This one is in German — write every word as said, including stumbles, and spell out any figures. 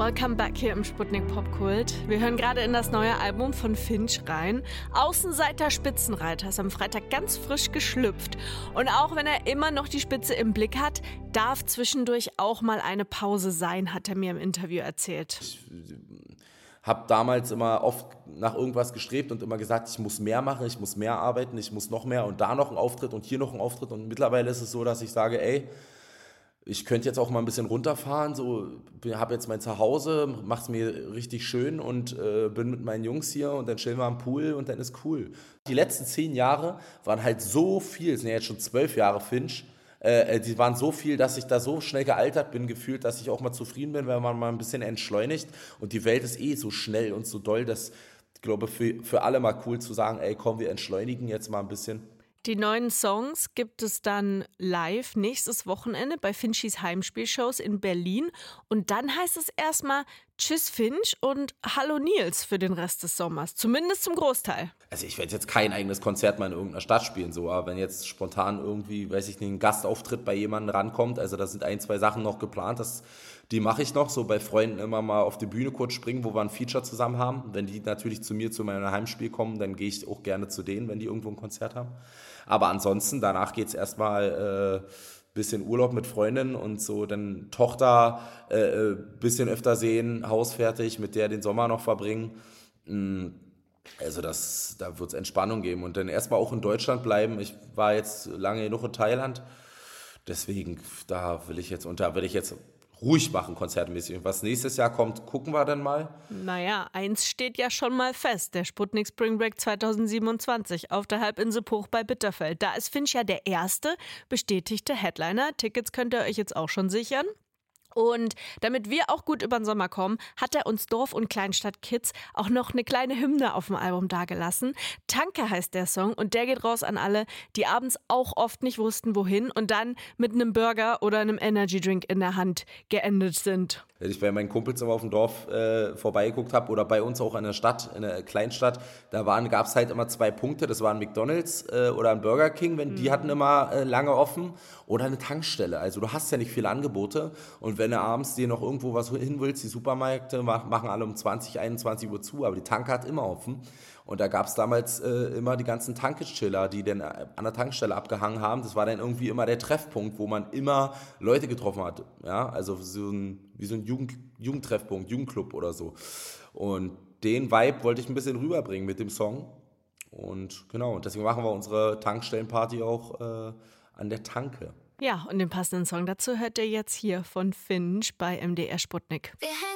Welcome back hier im Sputnik Popkult. Wir hören gerade in das neue Album von Finch rein. Außenseiter Spitzenreiter ist am Freitag ganz frisch geschlüpft. Und auch wenn er immer noch die Spitze im Blick hat, darf zwischendurch auch mal eine Pause sein, hat er mir im Interview erzählt. Ich habe damals immer oft nach irgendwas gestrebt und immer gesagt, ich muss mehr machen, ich muss mehr arbeiten, ich muss noch mehr und da noch einen Auftritt und hier noch einen Auftritt. Und mittlerweile ist es so, dass ich sage, ey, ich könnte jetzt auch mal ein bisschen runterfahren, so habe jetzt mein Zuhause, mach's mir richtig schön und äh, bin mit meinen Jungs hier und dann chillen wir am Pool und dann ist cool. Die letzten zehn Jahre waren halt so viel, es sind ja jetzt schon zwölf Jahre Finch, äh, die waren so viel, dass ich da so schnell gealtert bin, gefühlt, dass ich auch mal zufrieden bin, wenn man mal ein bisschen entschleunigt und die Welt ist eh so schnell und so doll, dass ich glaube, für, für alle mal cool zu sagen, ey komm, wir entschleunigen jetzt mal ein bisschen. Die neuen Songs gibt es dann live nächstes Wochenende bei Finchys Heimspielshows in Berlin. Und dann heißt es erstmal Tschüss Finch und Hallo Nils für den Rest des Sommers. Zumindest zum Großteil. Also ich werde jetzt kein eigenes Konzert mal in irgendeiner Stadt spielen, so, aber wenn jetzt spontan irgendwie, weiß ich nicht, ein Gastauftritt bei jemandem rankommt, also da sind ein, zwei Sachen noch geplant, das, die mache ich noch, so bei Freunden immer mal auf die Bühne kurz springen, wo wir ein Feature zusammen haben. Wenn die natürlich zu mir, zu meinem Heimspiel kommen, dann gehe ich auch gerne zu denen, wenn die irgendwo ein Konzert haben. Aber ansonsten, danach geht es erstmal äh, bisschen Urlaub mit Freundinnen und so, dann Tochter äh, bisschen öfter sehen, Haus fertig, mit der den Sommer noch verbringen. Also das, da wird es Entspannung geben und dann erstmal auch in Deutschland bleiben. Ich war jetzt lange genug in Thailand, deswegen, da will ich jetzt, und da will ich jetzt ruhig machen, konzertmäßig. Was nächstes Jahr kommt, gucken wir dann mal. Naja, eins steht ja schon mal fest, der Sputnik Spring Break zwanzig siebenundzwanzig auf der Halbinsel Bruch bei Bitterfeld. Da ist Finch ja der erste bestätigte Headliner. Tickets könnt ihr euch jetzt auch schon sichern. Und damit wir auch gut über den Sommer kommen, hat er uns Dorf- und Kleinstadt-Kids auch noch eine kleine Hymne auf dem Album dagelassen. Tanke heißt der Song und der geht raus an alle, die abends auch oft nicht wussten, wohin und dann mit einem Burger oder einem Energy-Drink in der Hand geendet sind. Wenn ich bei meinen Kumpels immer auf dem Dorf äh, vorbeigeguckt habe oder bei uns auch in der Stadt, in der Kleinstadt, da gab es halt immer zwei Punkte, das waren McDonald's äh, oder ein Burger King, wenn, mhm. die hatten immer äh, lange offen oder eine Tankstelle. Also du hast ja nicht viele Angebote und wenn du abends dir noch irgendwo was hin willst, die Supermärkte machen alle um zwanzig, einundzwanzig Uhr zu, aber die Tanke hat immer offen. Und da gab es damals äh, immer die ganzen Tankchiller, die dann an der Tankstelle abgehangen haben. Das war dann irgendwie immer der Treffpunkt, wo man immer Leute getroffen hat. Ja, also so ein, wie so ein Jugend, Jugendtreffpunkt, Jugendclub oder so. Und den Vibe wollte ich ein bisschen rüberbringen mit dem Song. Und genau, und deswegen machen wir unsere Tankstellenparty auch äh, an der Tanke. Ja, und den passenden Song dazu hört ihr jetzt hier von Finch bei M D R Sputnik.